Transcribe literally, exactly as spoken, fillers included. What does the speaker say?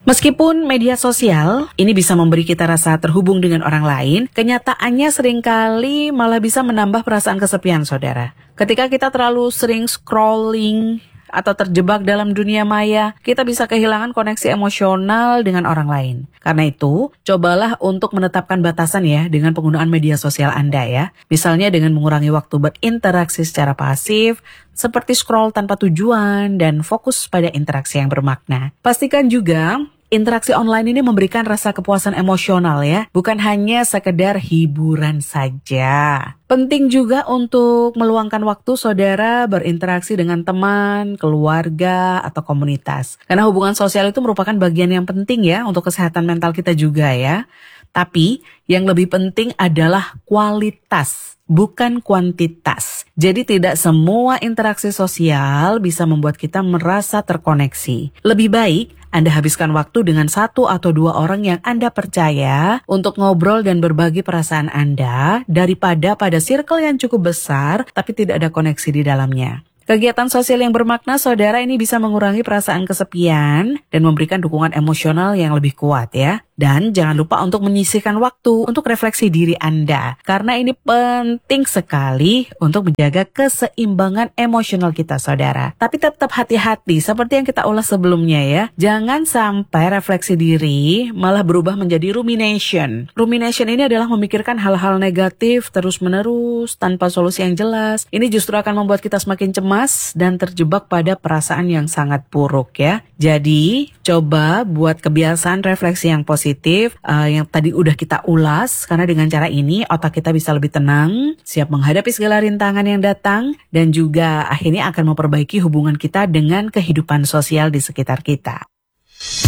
Meskipun media sosial ini bisa memberi kita rasa terhubung dengan orang lain, kenyataannya seringkali malah bisa menambah perasaan kesepian, saudara. Ketika kita terlalu sering scrolling atau terjebak dalam dunia maya, kita bisa kehilangan koneksi emosional dengan orang lain. Karena itu, cobalah untuk menetapkan batasan ya dengan penggunaan media sosial Anda ya. Misalnya dengan mengurangi waktu berinteraksi secara pasif, seperti scroll tanpa tujuan dan fokus pada interaksi yang bermakna. Pastikan juga interaksi online ini memberikan rasa kepuasan emosional ya, bukan hanya sekedar hiburan saja. Penting juga untuk meluangkan waktu saudara berinteraksi dengan teman, keluarga, atau komunitas. Karena hubungan sosial itu merupakan bagian yang penting ya untuk kesehatan mental kita juga ya. Tapi yang lebih penting adalah kualitas, bukan kuantitas. Jadi tidak semua interaksi sosial bisa membuat kita merasa terkoneksi. Lebih baik Anda habiskan waktu dengan satu atau dua orang yang Anda percaya untuk ngobrol dan berbagi perasaan Anda daripada pada circle yang cukup besar tapi tidak ada koneksi di dalamnya. Kegiatan sosial yang bermakna, saudara, ini bisa mengurangi perasaan kesepian dan memberikan dukungan emosional yang lebih kuat ya. Dan jangan lupa untuk menyisihkan waktu untuk refleksi diri Anda. Karena ini penting sekali untuk menjaga keseimbangan emosional kita, saudara. Tapi tetap hati-hati seperti yang kita ulas sebelumnya ya. Jangan sampai refleksi diri malah berubah menjadi rumination. Rumination ini adalah memikirkan hal-hal negatif terus-menerus tanpa solusi yang jelas. Ini justru akan membuat kita semakin cemas dan terjebak pada perasaan yang sangat buruk ya. Jadi, coba buat kebiasaan refleksi yang positif. Positif uh, yang tadi udah kita ulas, karena dengan cara ini otak kita bisa lebih tenang, siap menghadapi segala rintangan yang datang, dan juga akhirnya akan memperbaiki hubungan kita dengan kehidupan sosial di sekitar kita.